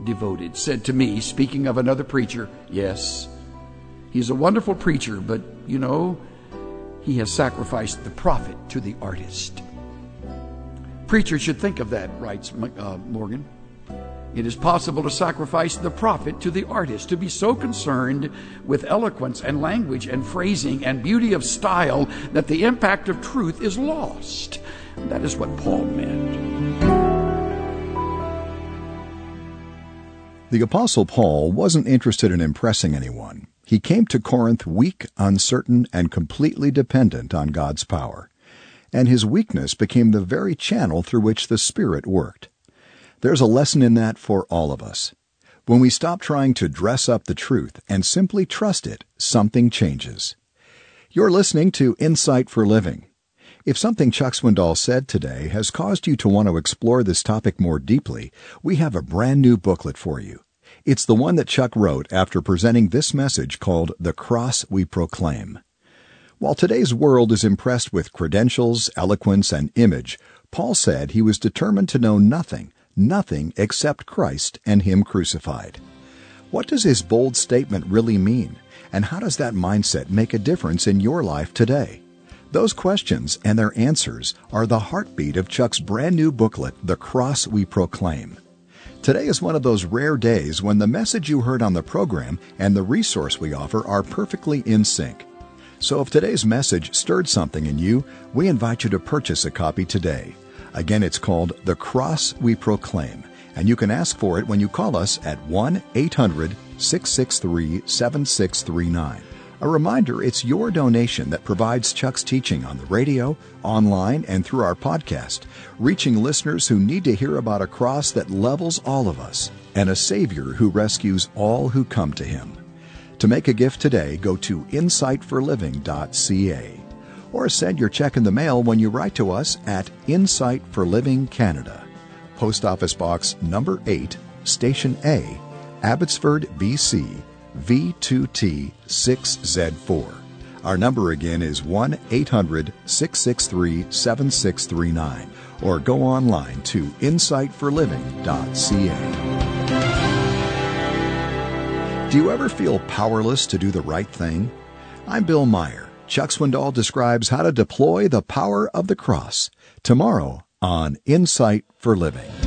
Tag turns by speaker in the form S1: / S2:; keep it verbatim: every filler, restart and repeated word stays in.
S1: devoted, said to me, speaking of another preacher, yes, he's a wonderful preacher, but, you know, he has sacrificed the prophet to the artist. Preachers should think of that, writes uh, Morgan. It is possible to sacrifice the prophet to the artist, to be so concerned with eloquence and language and phrasing and beauty of style that the impact of truth is lost. That is what Paul meant.
S2: The Apostle Paul wasn't interested in impressing anyone. He came to Corinth weak, uncertain, and completely dependent on God's power. And his weakness became the very channel through which the Spirit worked. There's a lesson in that for all of us. When we stop trying to dress up the truth and simply trust it, something changes. You're listening to Insight for Living. If something Chuck Swindoll said today has caused you to want to explore this topic more deeply, we have a brand new booklet for you. It's the one that Chuck wrote after presenting this message called The Cross We Proclaim. While today's world is impressed with credentials, eloquence, and image, Paul said he was determined to know nothing, nothing except Christ and Him crucified. What does his bold statement really mean, and how does that mindset make a difference in your life today? Those questions and their answers are the heartbeat of Chuck's brand new booklet, The Cross We Proclaim. Today is one of those rare days when the message you heard on the program and the resource we offer are perfectly in sync. So if today's message stirred something in you, we invite you to purchase a copy today. Again, it's called The Cross We Proclaim, and you can ask for it when you call us at one eight hundred six six three seven six three nine. A reminder, it's your donation that provides Chuck's teaching on the radio, online, and through our podcast, reaching listeners who need to hear about a cross that levels all of us and a Savior who rescues all who come to Him. To make a gift today, go to insight for living dot c a or send your check in the mail when you write to us at Insight for Living, Canada. Post Office Box Number eight, Station A, Abbotsford, B C, V two T six Z four. Our number again is one eight hundred six six three seven six three nine, or go online to insight for living dot c a. Do you ever feel powerless to do the right thing? I'm Bill Meyer. Chuck Swindoll describes how to deploy the power of the cross tomorrow on Insight for Living.